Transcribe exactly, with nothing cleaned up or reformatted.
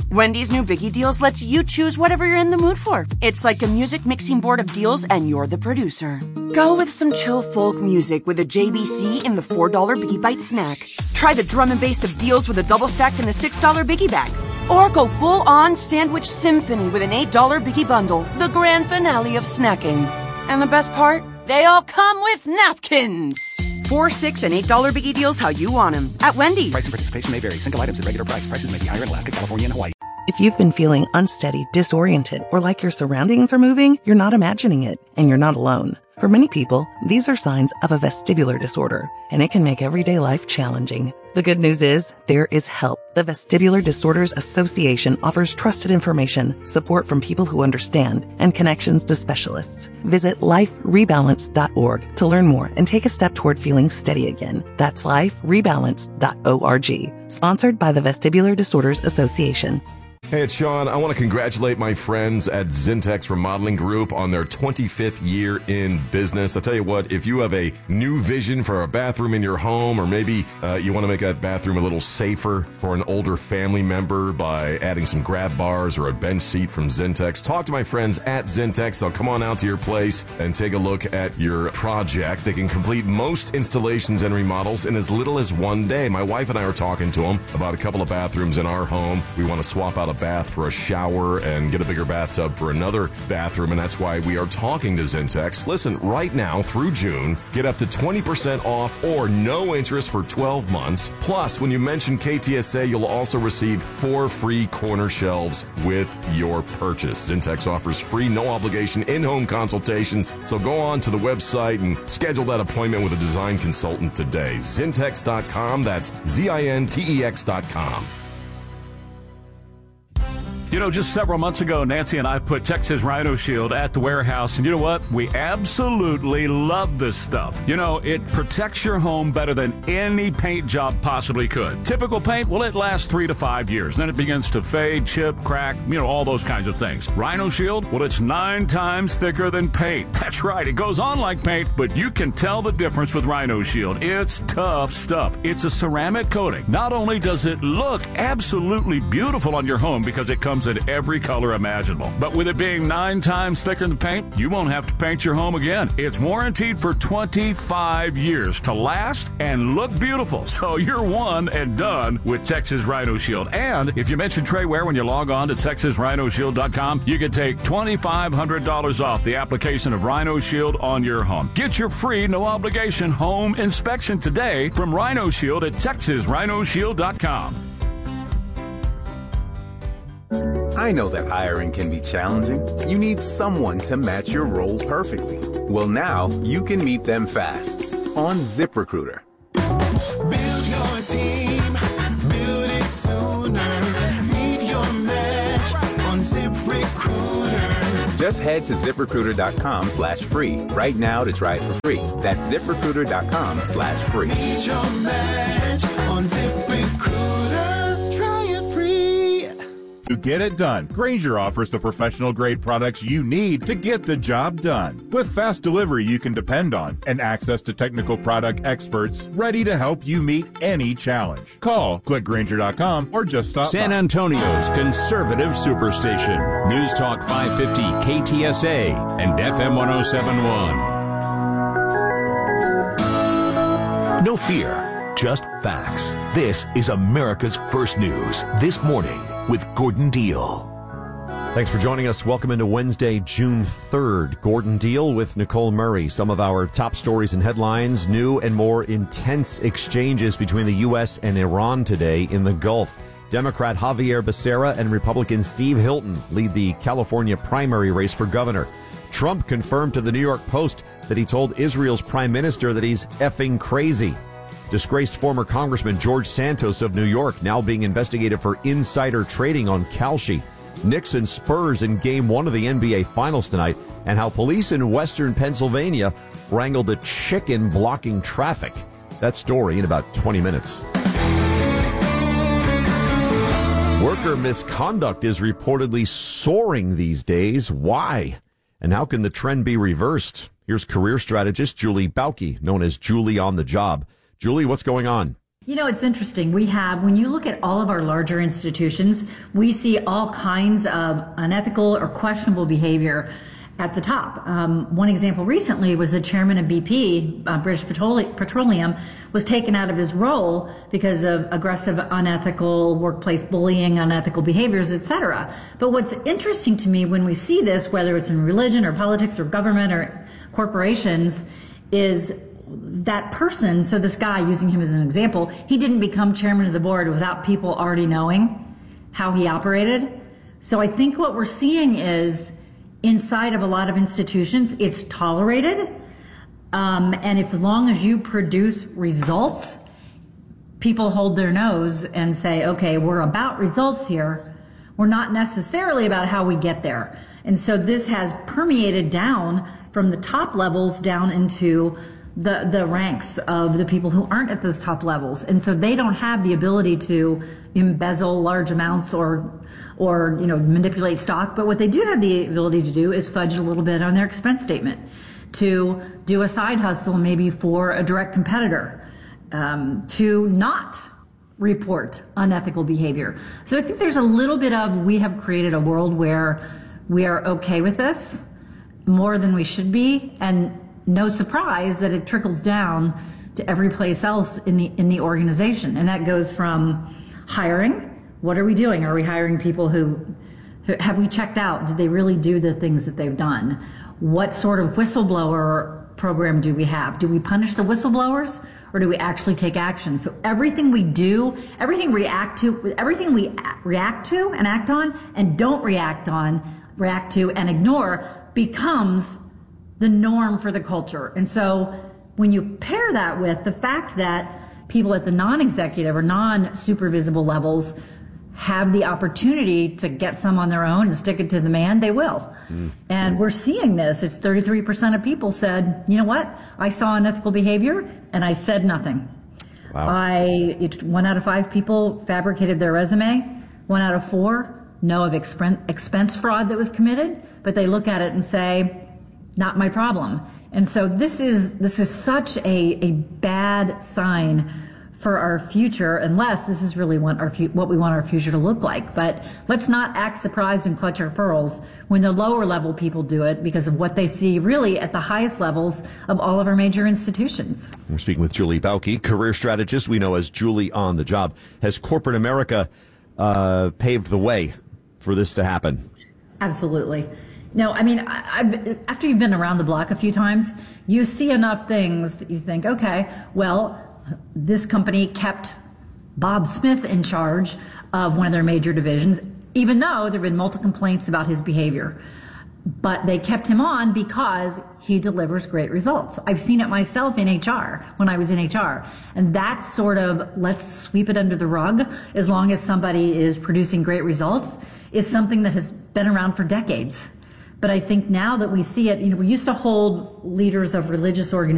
Wendy's new Biggie Deals lets you choose whatever you're in the mood for. It's like a music mixing board of deals, and you're the producer. Go with some chill folk music with a J B C in the four dollar Biggie Bite snack. Try the drum and bass of deals with a double stack in the six dollar Biggie Bag. Or go full-on sandwich symphony with an eight dollar Biggie Bundle, the grand finale of snacking. And the best part? They all come with napkins. Four, six, and eight dollar Biggie Deals how you want them. At Wendy's. Price and participation may vary. Single items at regular price. Prices may be higher in Alaska, California, and Hawaii. If you've been feeling unsteady, disoriented, or like your surroundings are moving, you're not imagining it, and you're not alone. For many people, these are signs of a vestibular disorder, and it can make everyday life challenging. The good news is, there is help. The Vestibular Disorders Association offers trusted information, support from people who understand, and connections to specialists. Visit life rebalance dot org to learn more and take a step toward feeling steady again. That's life rebalance dot org. Sponsored by the Vestibular Disorders Association. Hey, it's Sean. I want to congratulate my friends at Zintex Remodeling Group on their twenty-fifth year in business. I'll tell you what, if you have a new vision for a bathroom in your home, or maybe uh, you want to make that bathroom a little safer for an older family member by adding some grab bars or a bench seat from Zintex, talk to my friends at Zintex. They'll come on out to your place and take a look at your project. They can complete most installations and remodels in as little as one day. My wife and I are talking to them about a couple of bathrooms in our home. We want to swap out a bath for a shower and get a bigger bathtub for another bathroom, and that's why we are talking to Zintex. Listen, right now through June, get up to twenty percent off or no interest for twelve months. Plus, when you mention K T S A, you'll also receive four free corner shelves with your purchase. Zintex offers free, no-obligation in-home consultations, so go on to the website and schedule that appointment with a design consultant today. Zintex dot com, that's Z I N T E X dot com. You know, just several months ago, Nancy and I put Texas Rhino Shield at the warehouse, and you know what? We absolutely love this stuff. You know, it protects your home better than any paint job possibly could. Typical paint, well, it lasts three to five years. Then it begins to fade, chip, crack, you know, all those kinds of things. Rhino Shield, well, it's nine times thicker than paint. That's right, it goes on like paint, but you can tell the difference with Rhino Shield. It's tough stuff. It's a ceramic coating. Not only does it look absolutely beautiful on your home because it comes in every color imaginable, but with it being nine times thicker than paint, you won't have to paint your home again. It's warranted for twenty-five years to last and look beautiful. So you're one and done with Texas Rhino Shield. And if you mention Trey Ware when you log on to Texas Rhino Shield dot com, you can take twenty-five hundred dollars off the application of Rhino Shield on your home. Get your free, no obligation home inspection today from Rhino Shield at Texas Rhino Shield dot com. I know that hiring can be challenging. You need someone to match your role perfectly. Well, now you can meet them fast on ZipRecruiter. Build your team, build it sooner. Meet your match on ZipRecruiter. Just head to ZipRecruiter.com slash free right now to try it for free. That's ZipRecruiter.com slash free. Meet your match on ZipRecruiter. Try it free. To get it done, Grainger offers the professional-grade products you need to get the job done. With fast delivery you can depend on and access to technical product experts ready to help you meet any challenge. Call, click Grainger dot com, or just stop San by. Antonio's conservative superstation. News Talk five fifty K T S A and F M one oh seven point one. No fear, just facts. This is America's First News This Morning with Gordon Deal. Thanks for joining us. Welcome into Wednesday, June third. Gordon Deal with Nicole Murray. Some of our top stories and headlines. New and more intense exchanges between the U S and Iran today in the Gulf. Democrat Javier Becerra and Republican Steve Hilton lead the California primary race for governor. Trump confirmed to the New York Post that he told Israel's prime minister that he's effing crazy. Disgraced former Congressman George Santos of New York now being investigated for insider trading on Kalshi. Knicks and Spurs in Game one of the N B A Finals tonight, and how police in western Pennsylvania wrangled a chicken blocking traffic. That story in about twenty minutes. Worker misconduct is reportedly soaring these days. Why? And how can the trend be reversed? Here's career strategist Julie Bauke, known as Julie on the Job. Julie, what's going on? You know, it's interesting. We have, when you look at all of our larger institutions, we see all kinds of unethical or questionable behavior at the top. Um, one example recently was the chairman of B P, uh, British Petroleum, was taken out of his role because of aggressive, unethical workplace bullying, unethical behaviors, et cetera. But what's interesting to me when we see this, whether it's in religion or politics or government or corporations, is that person, so this guy, using him as an example, he didn't become chairman of the board without people already knowing how he operated. So I think what we're seeing is, inside of a lot of institutions, it's tolerated. Um, and if, as long as you produce results, people hold their nose and say, okay, we're about results here. We're not necessarily about how we get there. And so this has permeated down from the top levels down into the, the ranks of the people who aren't at those top levels. And so they don't have the ability to embezzle large amounts or or, you know, manipulate stock. But what they do have the ability to do is fudge a little bit on their expense statement, to do a side hustle maybe for a direct competitor, um, to not report unethical behavior. So I think there's a little bit of, we have created a world where we are okay with this more than we should be, and no surprise that it trickles down to every place else in the in the organization. And that goes from hiring. What are we doing? Are we hiring people who, who have we checked out? Did they really do the things that they've done? What sort of whistleblower program do we have? Do we punish the whistleblowers, or do we actually take action? So everything we do, everything we react to, everything we react to and act on and don't react on, react to and ignore becomes the norm for the culture. And so when you pair that with the fact that people at the non-executive or non-supervisable levels have the opportunity to get some on their own and stick it to the man, they will. Mm. And we're seeing this. It's thirty-three percent of people said, you know what, I saw unethical behavior and I said nothing. Wow. I, it, one out of five people fabricated their resume. One out of four know of expense, expense fraud that was committed, but they look at it and say, not my problem. And so this is, this is such a, a bad sign for our future, unless this is really what, our, what we want our future to look like. But let's not act surprised and clutch our pearls when the lower level people do it because of what they see really at the highest levels of all of our major institutions. We're speaking with Julie Bauke, career strategist we know as Julie on the Job. Has corporate America uh, paved the way for this to happen? Absolutely. No, I mean, I, I, after you've been around the block a few times, you see enough things that you think, okay, well, this company kept Bob Smith in charge of one of their major divisions, even though there have been multiple complaints about his behavior. But they kept him on because he delivers great results. I've seen it myself in H R when I was in H R. And that's sort of, let's sweep it under the rug as long as somebody is producing great results, is something that has been around for decades. But I think now that we see it, you know, we used to hold leaders of religious organizations